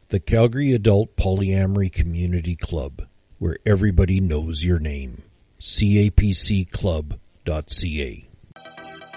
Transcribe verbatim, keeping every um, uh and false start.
The Calgary Adult Polyamory Community Club, where everybody knows your name. C A P C club dot C A